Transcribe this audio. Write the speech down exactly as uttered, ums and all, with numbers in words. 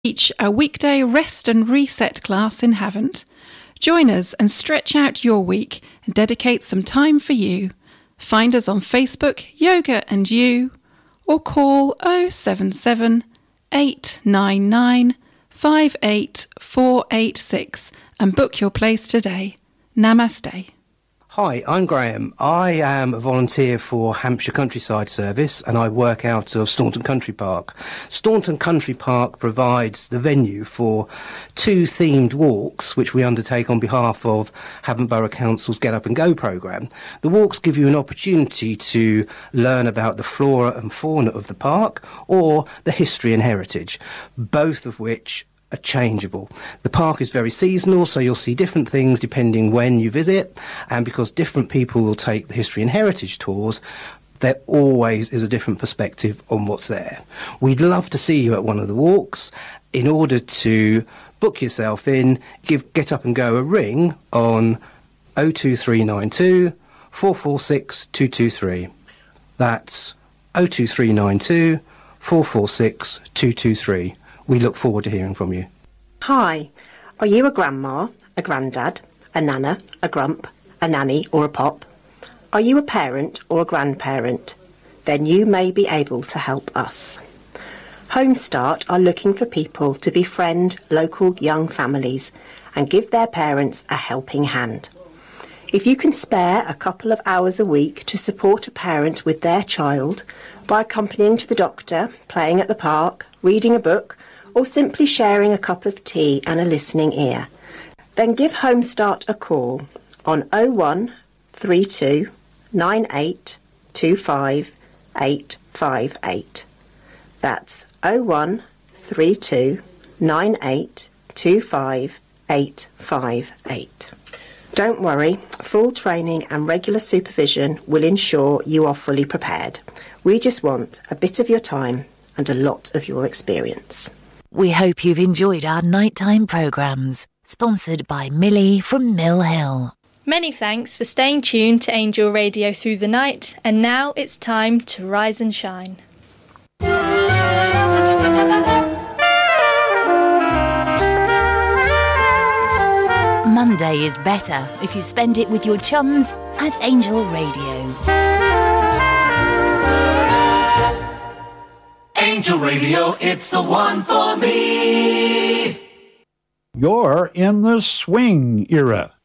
Teach a weekday rest and reset class in Havant. Join us and stretch out your week and dedicate some time for you. Find us on Facebook, Yoga and You, or call oh seven seven, eight nine nine, five eight four eight six and book your place today. Namaste. Hi, I'm Graham. I am a volunteer for Hampshire Countryside Service and I work out of Staunton Country Park. Staunton Country Park provides the venue for two themed walks which we undertake on behalf of Havant Borough Council's Get Up and Go programme. The walks give you an opportunity to learn about the flora and fauna of the park or the history and heritage, both of which are changeable. The park is very seasonal, so you'll see different things depending when you visit, and because different people will take the history and heritage tours, there always is a different perspective on what's there. We'd love to see you at one of the walks. In order to book yourself in, give Get Up and Go a ring on oh two three nine two, four four six, two two three. That's oh two three nine two, four four six, two two three. We look forward to hearing from you. Hi, are you a grandma, a grandad, a nana, a grump, a nanny or a pop? Are you a parent or a grandparent? Then you may be able to help us. Homestart are looking for people to befriend local young families and give their parents a helping hand. If you can spare a couple of hours a week to support a parent with their child by accompanying to the doctor, playing at the park, reading a book, or simply sharing a cup of tea and a listening ear, then give Homestart a call on oh one three two nine eight two five eight five eight. That's oh one three two nine eight two five eight five eight. Don't worry, full training and regular supervision will ensure you are fully prepared. We just want a bit of your time and a lot of your experience. We hope you've enjoyed our nighttime programmes, sponsored by Millie from Mill Hill. Many thanks for staying tuned to Angel Radio through the night, and now it's time to rise and shine. Monday is better if you spend it with your chums at Angel Radio. Angel Radio, it's the one for me. You're in the swing era.